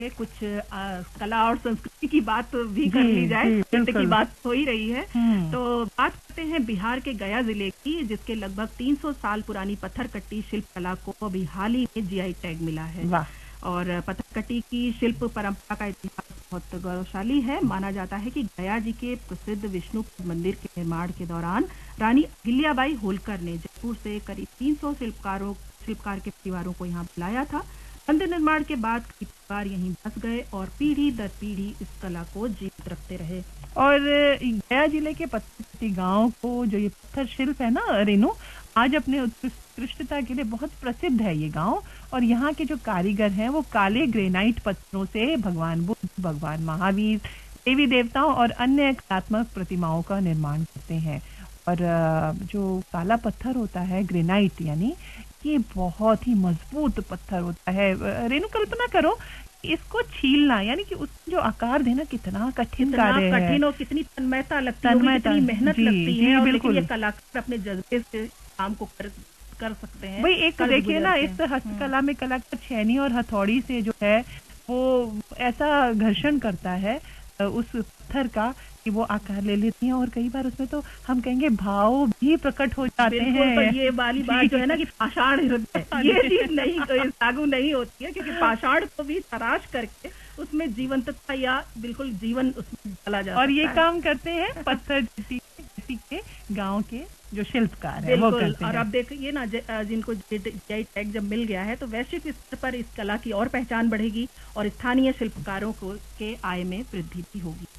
कुछ कला और संस्कृति की बात भी कर ली जाए, नृत्य की बात हो ही रही है। तो बात करते हैं बिहार के गया जिले की, जिसके लगभग 300 साल पुरानी पत्थरकट्टी शिल्प कला को अभी हाल ही में जीआई टैग मिला है। और पत्थरकट्टी की शिल्प परंपरा का इतिहास बहुत गौरवशाली है। माना जाता है कि गया जी के प्रसिद्ध विष्णु मंदिर के निर्माण के दौरान रानी अहिल्याबाई होलकर ने जयपुर से करीब 300 शिल्पकार के परिवारों को यहाँ बुलाया था। मंदिर निर्माण के बाद कई परिवार यहीं बस गए और पीढ़ी दर पीढ़ी इस कला को जीवित रखते रहे। और गया जिले के पत्थरकट्टी गांव को जो ये पत्थर शिल्प है ना रेनू, आज अपने उत्कृष्टता के लिए बहुत प्रसिद्ध है ये गांव। और यहाँ के जो कारीगर हैं वो काले ग्रेनाइट पत्थरों से भगवान बुद्ध, भगवान महावीर, देवी देवताओं और अन्य कलात्मक प्रतिमाओं का निर्माण करते हैं। और जो काला पत्थर होता है ग्रेनाइट, यानी ये बहुत ही मजबूत पत्थर होता है। रेनू कल्पना करो इसको छीलना, यानी कि उसको जो आकार देना कितना कठिन कार्य है, कठिन और कितनी तन्मयता लगती है, कितनी मेहनत लगती है। और लेकिन ये कलाकार अपने जज्बे से काम को कर सकते हैं। भाई एक देखिए ना, इस हस्तकला में कलाकार छेनी और हथौड़ी से जो है वो ऐसा घर्षण करता है उस पत्थर का कि वो आकार ले लेती हैं। और कई बार उसमें तो हम कहेंगे भाव भी प्रकट हो जाते हैं। पर ये वाली बात जो है ना कि पाषाण हृदय, ये चीज नहीं लागू नहीं होती है, क्योंकि पाषाण को भी तराश करके उसमें जीवंतता या बिल्कुल जीवन उसमें डाला जाता है। और ये काम करते हैं पत्थरकट्टी के गांव के जो शिल्पकार है वो करते हैं। और अब देखिए ना, जिनको जीआई टैग जब मिल गया है तो वैश्विक स्तर पर इस कला की और पहचान बढ़ेगी और स्थानीय शिल्पकारों के आय में वृद्धि भी होगी।